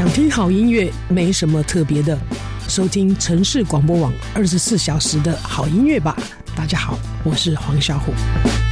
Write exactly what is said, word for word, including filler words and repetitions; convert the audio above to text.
想听好音乐没什么特别的，收听城市广播网二十四小时的好音乐吧。大家好，我是黄小虎。